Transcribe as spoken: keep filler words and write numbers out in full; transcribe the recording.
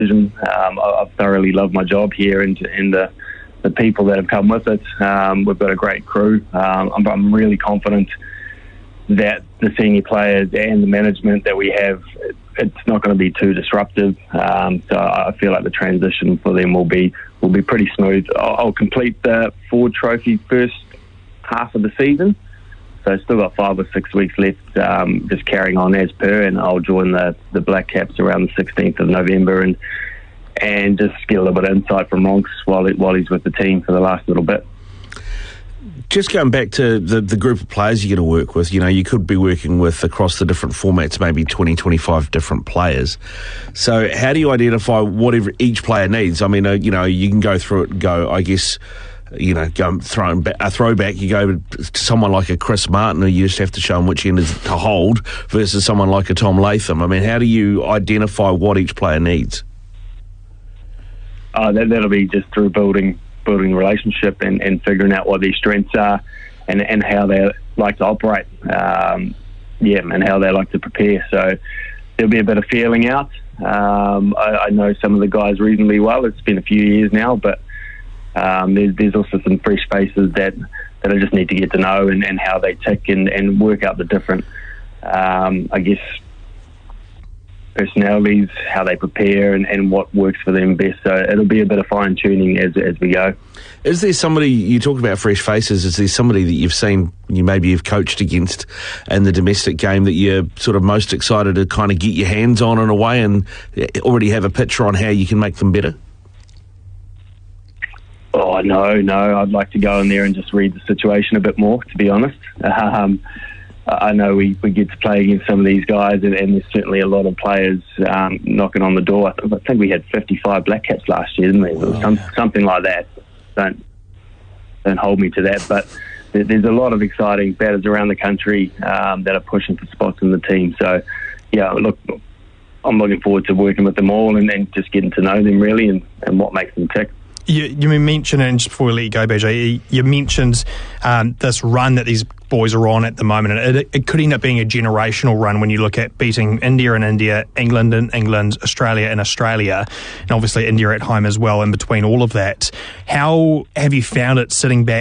decision. Um, I, I've thoroughly loved my job here and, and the, the people that have come with it. Um, we've got a great crew. Um, I'm, I'm really confident that the senior players and the management that we have, it's not going to be too disruptive. Um, so I feel like the transition for them will be will be pretty smooth. I'll, I'll complete the Ford Trophy first half of the season. So still got five or six weeks left, um, just carrying on as per, and I'll join the, the Black Caps around the sixteenth of November and and just get a little bit of insight from Ronks while, he, while he's with the team for the last little bit. Just going back to the, the group of players you're going to work with, you know, you could be working with, across the different formats, maybe twenty, twenty-five different players. So how do you identify whatever each player needs? I mean, uh, you know, you can go through it and go, I guess, you know, go throwing a throwback, you go to someone like a Chris Martin, who you just have to show him which end is to hold, versus someone like a Tom Latham. I mean, how do you identify what each player needs? Uh, that, that'll be just through building building a relationship and, and figuring out what their strengths are and, and how they like to operate, um, yeah, and how they like to prepare. So there'll be a bit of feeling out. Um, I, I know some of the guys reasonably well. It's been a few years now, but um, there's, there's also some fresh faces that, that I just need to get to know and, and how they tick and, and work out the different, um, I guess, personalities, how they prepare and, and what works for them best. So it'll be a bit of fine tuning as as we go. Is there somebody, you talk about fresh faces, is there somebody that you've seen, you maybe you've coached against in the domestic game that you're sort of most excited to kind of get your hands on in a way and already have a picture on how you can make them better? Oh, no, no. I'd like to go in there and just read the situation a bit more, to be honest. Um, I know we, we get to play against some of these guys, and, and there's certainly a lot of players um, knocking on the door. I think we had fifty-five Black Caps last year, didn't we? Wow. Some, something like that. Don't don't hold me to that, but there, there's a lot of exciting batters around the country um, that are pushing for spots in the team. So, yeah, look, I'm looking forward to working with them all and, and just getting to know them really and, and what makes them tick. You, you mentioned, and just before we let you go, B J, you mentioned um, this run that these boys are on at the moment. It, it could end up being a generational run when you look at beating India in India, England in England, Australia in Australia, and obviously India at home as well in between all of that. How have you found it sitting back